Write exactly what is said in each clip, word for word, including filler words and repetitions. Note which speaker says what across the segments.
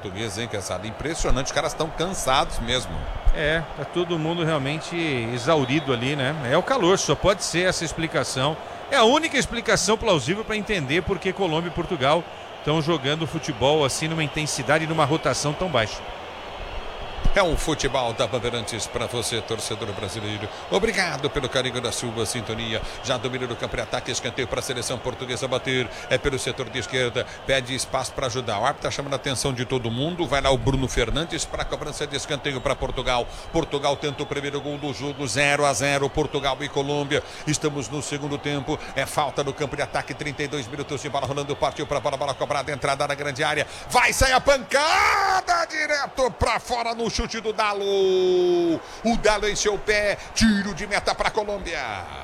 Speaker 1: portuguesa, hein, Quesada? Impressionante, os caras estão cansados mesmo.
Speaker 2: É, tá todo mundo realmente exaurido ali, né? É o calor, só pode ser essa explicação. É a única explicação plausível para entender por que Colômbia e Portugal estão jogando futebol assim numa intensidade e numa rotação tão baixa.
Speaker 1: É um futebol da Bandeirantes para você, torcedor brasileiro. Obrigado pelo carinho da sua sintonia. Já domina do campo de ataque, escanteio para a seleção portuguesa bater. É pelo setor de esquerda, pede espaço para ajudar. O árbitro está chamando a atenção de todo mundo. Vai lá o Bruno Fernandes para a cobrança de escanteio para Portugal. Portugal tenta o primeiro gol do jogo, zero a zero. Portugal e Colômbia. Estamos no segundo tempo. É falta no campo de ataque, trinta e dois minutos de bola rolando. Partiu para a bola, bola cobrada, entrada na grande área. Vai sair a pancada direto para fora no chute do Dalo. O Dalo em seu pé, tiro de meta para a Colômbia.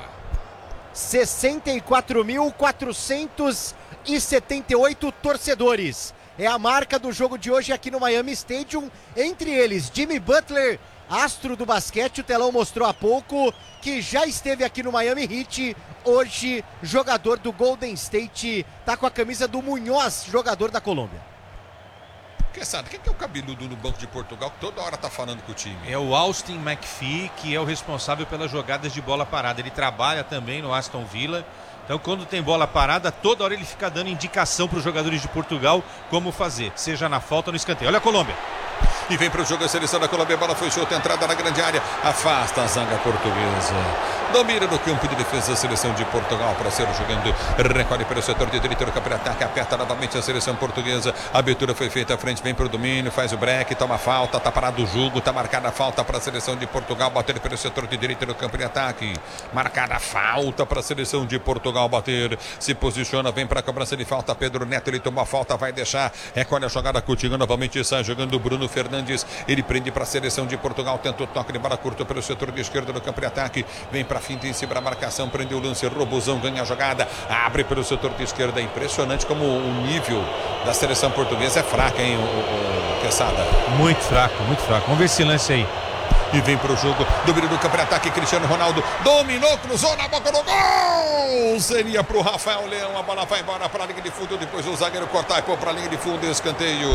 Speaker 3: sessenta e quatro mil quatrocentos e setenta e oito torcedores. É a marca do jogo de hoje aqui no Miami Stadium. Entre eles, Jimmy Butler, astro do basquete. O telão mostrou há pouco que já esteve aqui no Miami Heat. Hoje, jogador do Golden State. Tá com a camisa do Munhoz, jogador da Colômbia.
Speaker 1: Quem sabe, quem que é o cabeludo no Banco de Portugal que toda hora tá falando com o time?
Speaker 2: É o Austin McPhee, que é o responsável pelas jogadas de bola parada. Ele trabalha também no Aston Villa. Então, quando tem bola parada, toda hora ele fica dando indicação para os jogadores de Portugal como fazer, seja na falta ou no escanteio. Olha a Colômbia.
Speaker 1: E vem para o jogo a seleção da Colômbia. A bola foi solta, entrada na grande área. Afasta a zaga portuguesa. Domina no campo de defesa a seleção de Portugal para ser jogando. Recolhe para o setor de direita do campo de ataque. Aperta novamente a seleção portuguesa. A abertura foi feita à frente. Vem para o domínio. Faz o break. Toma falta. Está parado o jogo. Está marcada a falta para a seleção de Portugal. Bater pelo setor de direita do campo de ataque. Marcada a falta para a seleção de Portugal bater. Se posiciona. Vem para a cobrança de falta. Pedro Neto. Ele tomou a falta. Vai deixar. Recolhe a jogada. Coutinho novamente sai jogando o Bruno Fernandes. Ele prende para a seleção de Portugal. Tenta o toque de bola curta pelo setor de esquerda do campo de ataque. Vem para fim de cima a marcação. Prende o lance. Robozão ganha a jogada. Abre pelo setor de esquerda. É impressionante como o nível da seleção portuguesa é fraco, hein, o, o, o Quesada?
Speaker 2: Muito fraco, muito fraco. Vamos ver esse lance aí.
Speaker 1: E vem para o jogo. Domínio do campo de ataque. Cristiano Ronaldo dominou, cruzou na boca do gol. Seria para o Rafael Leão. A bola vai embora para a linha de fundo. Depois o zagueiro cortar e pôr para a linha de fundo. Escanteio.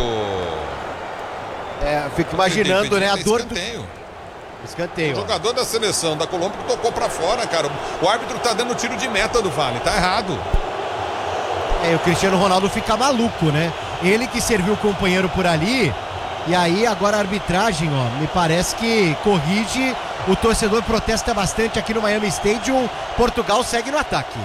Speaker 3: É, fico imaginando, né, a dor do...
Speaker 1: Escanteio. O jogador da seleção da Colômbia tocou pra fora, cara. O árbitro tá dando tiro de meta do Vale, tá errado.
Speaker 3: É, o Cristiano Ronaldo fica maluco, né? Ele que serviu o companheiro por ali. E aí agora a arbitragem, ó, me parece que corrige. O torcedor protesta bastante aqui no Miami Stadium. Portugal segue no ataque.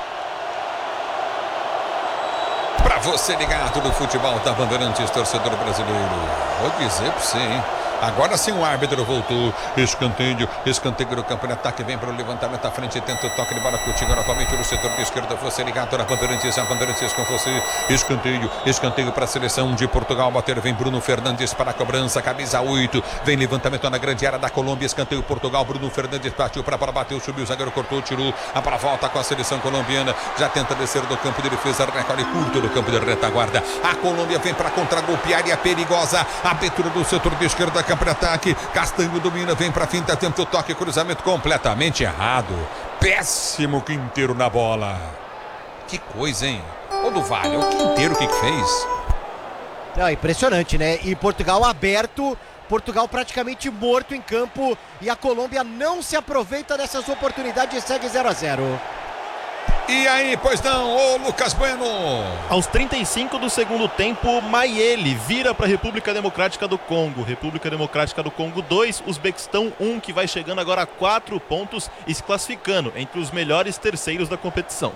Speaker 1: Pra você ligado no futebol da Bandeirantes, torcedor brasileiro. Vou dizer pra você, hein? Agora sim o árbitro voltou. Escanteio, escanteio do campo de ataque. Vem para o levantamento à frente. Tenta o toque de bola Coutinho novamente no setor de esquerda. Você ligado na Bandeirantes. A Bandeirantes com você. Escanteio, escanteio para a seleção de Portugal bater. Vem Bruno Fernandes para a cobrança. Camisa oito. Vem levantamento na grande área da Colômbia. Escanteio Portugal. Bruno Fernandes partiu para a bola. Bateu, subiu. O zagueiro cortou, tirou. A bola volta com a seleção colombiana. Já tenta descer do campo de defesa. Recolhe curto do campo de retaguarda. A Colômbia vem para contra-golpear. Área perigosa. Abertura do setor de esquerda. Campo de ataque, Castanho domina, vem pra finta, tenta o toque, cruzamento completamente errado. Péssimo Quinteiro na bola. Que coisa, hein? Ô do Vale, o Quinteiro o que que fez?
Speaker 3: Não, impressionante, né? E Portugal aberto, Portugal praticamente morto em campo e a Colômbia não se aproveita dessas oportunidades e segue zero a zero.
Speaker 1: E aí, pois não, ô Lucas Bueno.
Speaker 4: Aos trinta e cinco do segundo tempo, Mayele vira para a República Democrática do Congo. República Democrática do Congo dois, Uzbequistão um, que vai chegando agora a quatro pontos e se classificando entre os melhores terceiros da competição.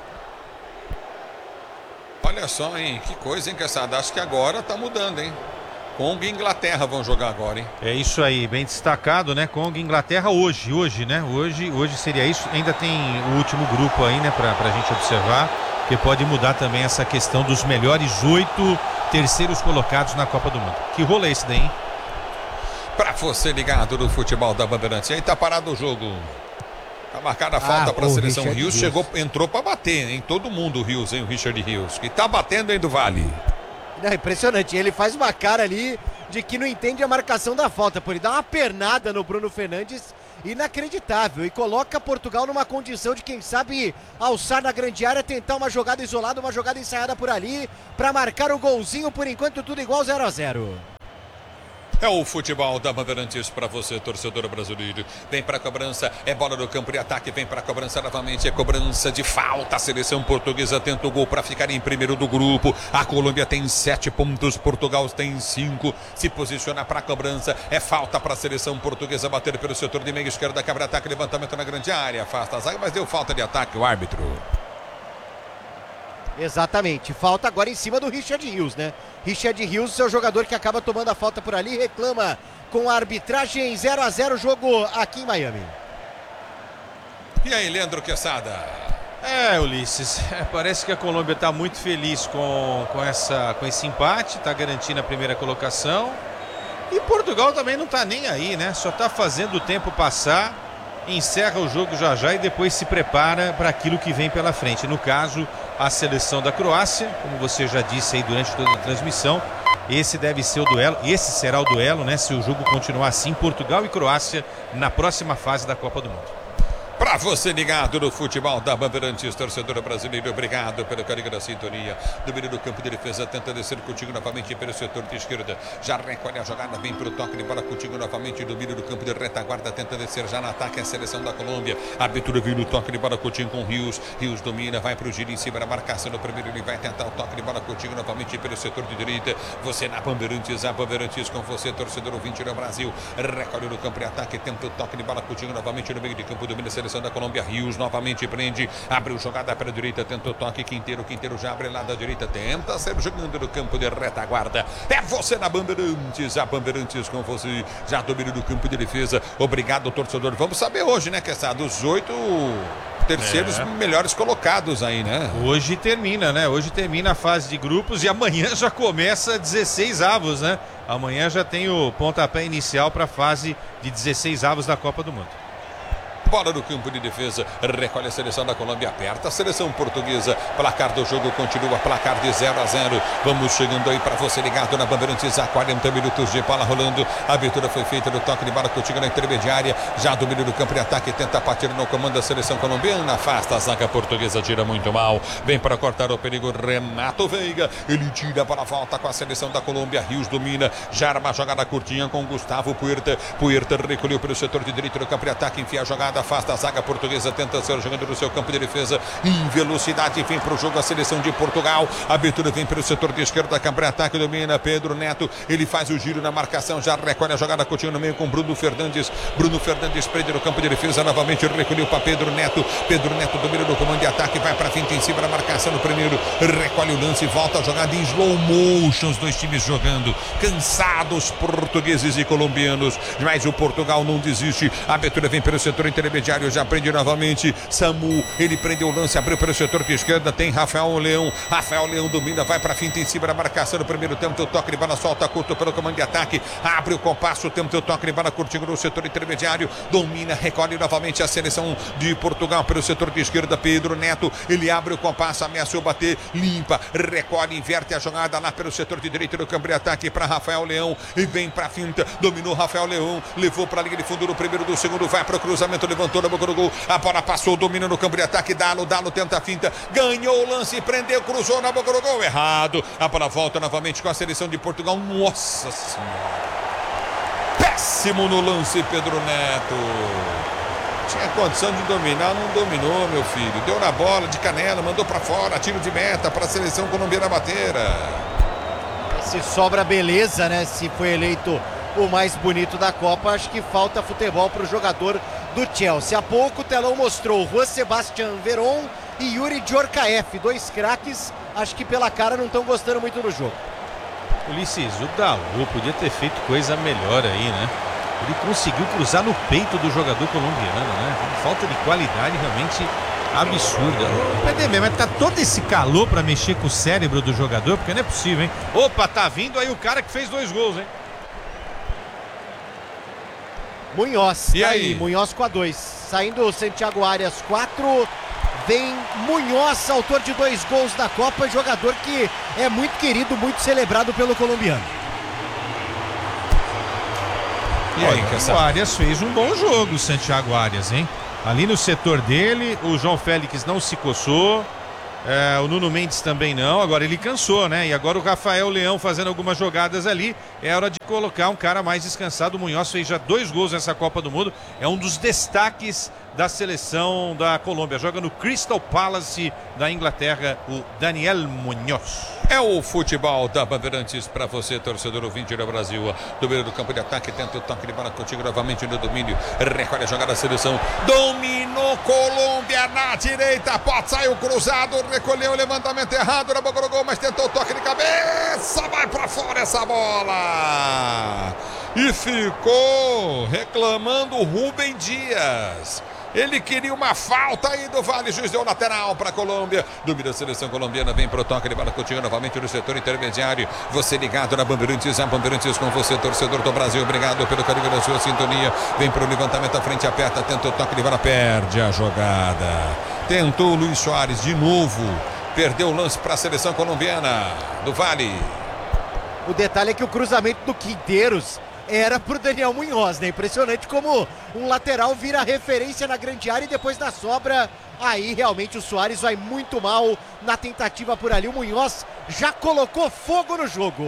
Speaker 1: Olha só, hein, que coisa, hein, Quesada? Acho que agora tá mudando, hein? Congo e Inglaterra vão jogar agora, hein?
Speaker 2: É isso aí, bem destacado, né? Congo e Inglaterra hoje, hoje, né? Hoje, hoje seria isso. Ainda tem o último grupo aí, né? Pra, pra gente observar, que pode mudar também essa questão dos melhores oito terceiros colocados na Copa do Mundo. Que rolo é esse daí, hein?
Speaker 1: Pra você ligado no futebol da Bandeirantes. E aí tá parado o jogo. Tá marcada a falta ah, para a seleção Richard Rios. Chegou, entrou pra bater, hein? Todo mundo o Rios, hein? O Richard Rios. Que tá batendo, hein, do Vale.
Speaker 3: É impressionante, ele faz uma cara ali de que não entende a marcação da falta, por ele dá uma pernada no Bruno Fernandes, inacreditável, e coloca Portugal numa condição de, quem sabe, alçar na grande área, tentar uma jogada isolada, uma jogada ensaiada por ali, para marcar o golzinho. Por enquanto tudo igual, zero a zero.
Speaker 1: É o futebol da Bandeirantes para você, torcedor brasileiro. Vem para a cobrança, é bola no campo de ataque, vem para a cobrança novamente, é cobrança de falta. A seleção portuguesa tenta o gol para ficar em primeiro do grupo. A Colômbia tem sete pontos, Portugal tem cinco. Se posiciona para a cobrança, é falta para a seleção portuguesa bater pelo setor de meio esquerda, cabe ataque, levantamento na grande área, afasta a zaga, mas deu falta de ataque o árbitro.
Speaker 3: Exatamente, falta agora em cima do Richard Rios, né? Richard Rios é o jogador que acaba tomando a falta por ali, reclama com a arbitragem. Zero a zero jogo aqui em Miami.
Speaker 1: E aí, Leandro Quesada?
Speaker 2: É, Ulisses, é, parece que a Colômbia está muito feliz com, com, essa, com esse empate, está garantindo a primeira colocação. E Portugal também não está nem aí, né? Só está fazendo o tempo passar, encerra o jogo já já e depois se prepara para aquilo que vem pela frente. No caso, a seleção da Croácia, como você já disse aí durante toda a transmissão, esse deve ser o duelo, esse será o duelo, né? Se o jogo continuar assim, Portugal e Croácia na próxima fase da Copa do Mundo.
Speaker 1: Para você ligado no futebol da Bandeirantes, torcedor brasileiro, obrigado pelo carinho da sintonia. Domínio do campo de defesa, tenta descer contigo novamente pelo setor de esquerda. Já recolhe a jogada, vem para o toque de bola contigo novamente. Domínio do campo de retaguarda, tenta descer já no ataque a seleção da Colômbia. A abertura vem no toque de bola contigo com Rios. Rios domina, vai para o giro em cima da marcação. No primeiro ele vai tentar o toque de bola contigo novamente pelo setor de direita. Você na Bandeirantes, a Bandeirantes com você, torcedor ouvinte no Brasil. Recolhe no campo de ataque, tenta o toque de bola contigo novamente no meio de campo, domina a seleção da Colômbia. Rios novamente prende, abriu jogada para a direita, tenta o toque, Quinteiro, Quinteiro já abre lá da direita, tenta ser jogando no campo de retaguarda. É você na Bandeirantes, a Bandeirantes com você, já domínio do campo de defesa. Obrigado, torcedor. Vamos saber hoje, né, Quesada, dos oito terceiros é. melhores colocados aí, né?
Speaker 2: Hoje termina, né? Hoje termina a fase de grupos e amanhã já começa dezesseis avos, né? Amanhã já tem o pontapé inicial para a fase de dezesseis avos da Copa do Mundo.
Speaker 1: Bola no campo de defesa, recolhe a seleção da Colômbia, aperta a seleção portuguesa. Placar do jogo continua, placar de zero a zero. Vamos chegando aí para você ligado na Bandeirantes, há quarenta minutos de bola rolando. A abertura foi feita no toque de bola contigo na intermediária. Já domínio do campo de ataque, tenta partir no comando da seleção colombiana. Afasta a zaga portuguesa, tira muito mal. Vem para cortar o perigo, Renato Veiga. Ele tira para a volta com a seleção da Colômbia. Rios domina, já arma a jogada curtinha com Gustavo Puerta. Puerta recolheu pelo setor de direito do campo de ataque, enfia a jogada. Afasta a zaga portuguesa, tenta ser jogando no seu campo de defesa em velocidade, vem para o jogo a seleção de Portugal. A abertura vem pelo setor de esquerda, campo de ataque, domina Pedro Neto, ele faz o giro na marcação, já recolhe a jogada, continua no meio com Bruno Fernandes. Bruno Fernandes prende no campo de defesa, novamente recolheu para Pedro Neto. Pedro Neto domina no comando de ataque, vai para finta em cima da marcação no primeiro, recolhe o lance, volta a jogada em slow motion, os dois times jogando, cansados portugueses e colombianos, mas o Portugal não desiste. A abertura vem pelo setor intermediário, já prende novamente Samu, ele prendeu o lance, abriu pelo setor de esquerda, tem Rafael Leão, Rafael Leão domina, vai para finta em cima da marcação no primeiro tempo, o toque de bola, solta curto pelo comando de ataque, abre o compasso, tempo o toque de bola curtinho no setor intermediário, domina, recolhe novamente a seleção de Portugal pelo setor de esquerda, Pedro Neto, ele abre o compasso, ameaçou bater, limpa, recolhe, inverte a jogada lá pelo setor de direita do campo de ataque para Rafael Leão, e vem para finta, dominou Rafael Leão, levou para a linha de fundo no primeiro do segundo, vai para o cruzamento, levantou na boca do gol, a bola passou, domina no campo de ataque, Dalo, Dalo tenta a finta, ganhou o lance, prendeu, cruzou na boca do gol, errado, a bola volta novamente com a seleção de Portugal, nossa senhora, péssimo no lance Pedro Neto, tinha condição de dominar, não dominou, meu filho, deu na bola de canela, mandou para fora, tiro de meta para a seleção colombiana bater.
Speaker 3: Se sobra beleza, né, se foi eleito o mais bonito da Copa, acho que falta futebol para o jogador do Chelsea. Há pouco o telão mostrou Juan Sebastián Veron e Yuri Djorkaeff, dois craques, acho que pela cara não estão gostando muito do jogo.
Speaker 2: Ulisses, o Dalot podia ter feito coisa melhor aí, né? Ele conseguiu cruzar no peito do jogador colombiano, né? Falta de qualidade realmente absurda. Cadê mesmo? Tá todo esse calor pra mexer com o cérebro do jogador, porque não é possível, hein? Opa, tá vindo aí o cara que fez dois gols, hein?
Speaker 3: Munhoz,
Speaker 1: e
Speaker 3: tá
Speaker 1: aí?
Speaker 3: aí? Munhoz com a dois, saindo Santiago Arias quatro, vem Munhoz, autor de dois gols da Copa, jogador que é muito querido, muito celebrado pelo colombiano.
Speaker 2: E aí, Olha, o Arias fez um bom jogo, o Santiago Arias, hein? Ali no setor dele, o João Félix não se coçou, É, o Nuno Mendes também não, agora ele cansou, né? E agora o Rafael Leão fazendo algumas jogadas ali, é hora de colocar um cara mais descansado. O Munhoz fez já dois gols nessa Copa do Mundo, é um dos destaques da seleção da Colômbia, joga no Crystal Palace da Inglaterra, o Daniel Munhoz.
Speaker 1: É o futebol da Bandeirantes para você, torcedor ouvinte do Brasil. Do meio do campo de ataque, tenta o toque de bola contigo novamente no domínio. Recolhe a jogada da seleção. Dominou Colômbia na direita. Pode sair o cruzado. Recolheu o levantamento errado na boca do gol, mas tentou o toque de cabeça. Vai para fora essa bola. E ficou reclamando o Rubem Dias. Ele queria uma falta aí do Vale, juiz deu lateral para a Colômbia. Domina a seleção colombiana, vem pro toque de bola contigo novamente no setor intermediário. Você ligado na Bandeirantes, a Bandeirantes com você, torcedor do Brasil. Obrigado pelo carinho da sua sintonia. Vem pro levantamento à frente, aperta, tenta o toque de bola, perde a jogada. Tentou o Luiz Soares de novo, perdeu o lance para a seleção colombiana do Vale.
Speaker 3: O detalhe é que o cruzamento do Quinteiros era pro Daniel Munhoz, né? Impressionante como um lateral vira referência na grande área e depois da sobra, aí realmente o Soares vai muito mal na tentativa por ali. O Munhoz já colocou fogo no jogo.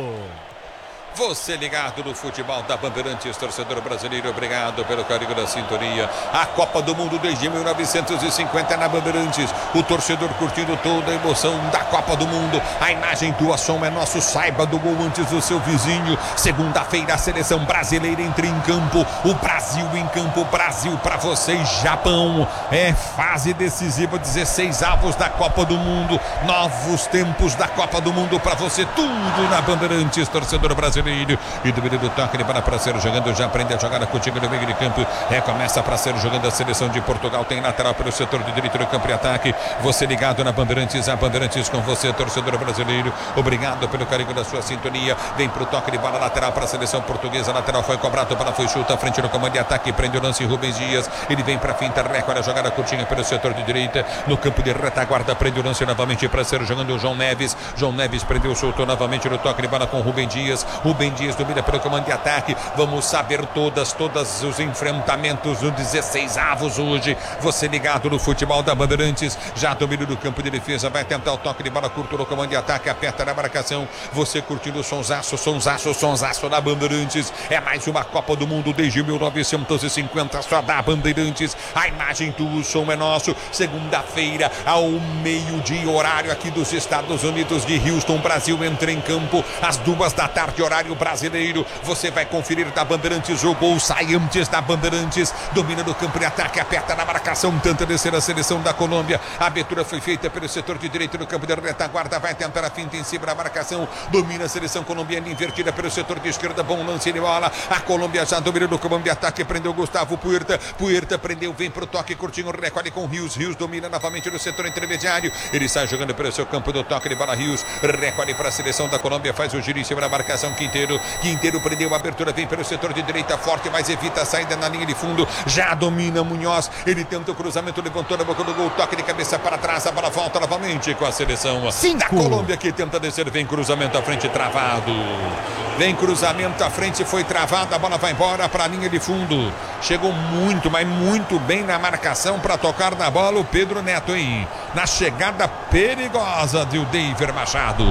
Speaker 1: Você ligado no futebol da Bandeirantes, torcedor brasileiro, obrigado pelo carinho da sintonia. A Copa do Mundo desde mil novecentos e cinquenta na Bandeirantes. O torcedor curtindo toda a emoção da Copa do Mundo. A imagem tua som é nosso, saiba do gol antes do seu vizinho. Segunda-feira a seleção brasileira entra em campo. O Brasil em campo, Brasil para vocês, Japão. É fase decisiva, dezesseis avos da Copa do Mundo. Novos tempos da Copa do Mundo para você, tudo na Bandeirantes, torcedor brasileiro. E do meio do toque de bola para ser jogando, já aprende a jogar contigo no meio de campo. Recomeça para ser jogando a seleção de Portugal. Tem lateral pelo setor de direito do campo de ataque. Você ligado na Bandeirantes, a Bandeirantes com você, torcedor brasileiro. Obrigado pelo carinho da sua sintonia. Vem pro toque de bola lateral para a seleção portuguesa. Lateral foi cobrado, para foi chuta, frente no comando de ataque. Prende o lance Rubens Dias. Ele vem para finta, recolhe a jogada curtinha pelo setor de direita. No campo de retaguarda, prende o lance novamente para ser jogando o João Neves. João Neves prendeu, soltou novamente no toque de bola com Rubem Dias. Rubem Dias domina pelo comando de ataque. Vamos saber todas, todos os enfrentamentos no dezesseis avos hoje. Você ligado no futebol da Bandeirantes. Já domina do campo de defesa. Vai tentar o toque de bola curto no comando de ataque. Aperta na marcação. Você curtindo o sonsaço, sonsaço, sonsaço da Bandeirantes. É mais uma Copa do Mundo desde mil novecentos e cinquenta. Só da Bandeirantes. A imagem do som é nosso. Segunda-feira, ao meio-dia, horário aqui dos Estados Unidos de Houston. Brasil entra em campo às duas da tarde, horário brasileiro. Você vai conferir da Bandeirantes. O gol sai antes da Bandeirantes. Domina no campo de ataque, aperta na marcação, tenta descer a seleção da Colômbia. A abertura foi feita pelo setor de direito no campo de retaguarda. Vai tentar a finta em cima da marcação. Domina a seleção colombiana, invertida pelo setor de esquerda. Bom lance de bola. A Colômbia já domina no comando de ataque. Prendeu Gustavo Puerta. Puerta prendeu, vem pro toque curtinho. Recolhe com Rios. Rios domina novamente no setor intermediário. Ele sai jogando pelo seu campo do toque de bola. Rios recolhe para a seleção da Colômbia. Faz o giro em cima da marcação. Quinteiro. Quinteiro prendeu a abertura. Vem pelo setor de direita forte, mas evita a saída na linha de fundo. Já domina Munhoz. Ele tenta o cruzamento, levantou na boca do gol. Toque de cabeça para trás. A bola volta novamente com a seleção
Speaker 3: Cinco.
Speaker 1: da Colômbia, que tenta descer. Vem cruzamento à frente, travado. Vem cruzamento à frente, foi travado. A bola vai embora para a linha de fundo. Chegou muito, mas muito bem na marcação para tocar na bola o Pedro Neto, hein? Na chegada perigosa do David Machado.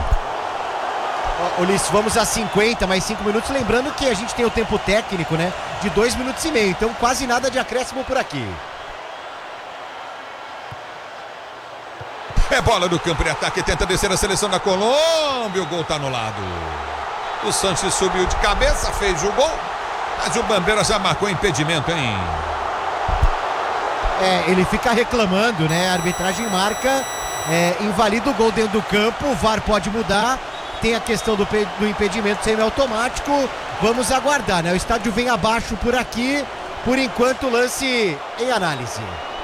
Speaker 3: Ulisses, vamos a cinquenta, mais cinco minutos. Lembrando que a gente tem o tempo técnico, né? De dois minutos e meio. Então quase nada de acréscimo por aqui.
Speaker 1: É bola no campo de ataque, tenta descer a seleção da Colômbia. O gol tá anulado. O Sanches subiu de cabeça, fez o gol, mas o Bandeira já marcou impedimento, hein?
Speaker 3: É, ele fica reclamando, né? A arbitragem marca, é, invalida o gol dentro do campo. O V A R pode mudar. Tem a questão do, do impedimento semiautomático. Vamos aguardar, né? O estádio vem abaixo por aqui. Por enquanto, lance em análise.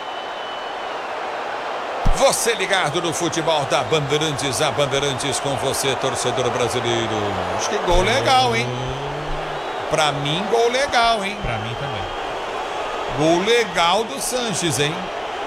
Speaker 1: Você ligado no futebol da Bandeirantes, a Bandeirantes com você, torcedor brasileiro. Acho que gol legal, hein? Pra mim, gol legal, hein?
Speaker 2: Pra mim também.
Speaker 1: Gol legal do Sanches, hein?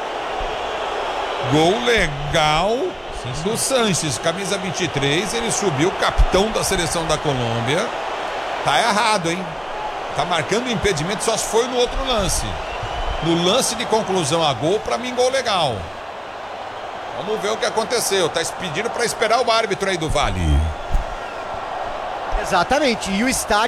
Speaker 1: Gol legal sim, sim. do Sanches, camisa vinte e três. Ele subiu, capitão da seleção da Colômbia. Tá errado, hein? Tá marcando impedimento, só se foi no outro lance. No lance de conclusão a gol, pra mim, gol legal. Vamos ver o que aconteceu. Tá pedindo para esperar o árbitro aí do Vale.
Speaker 3: Exatamente. E o estádio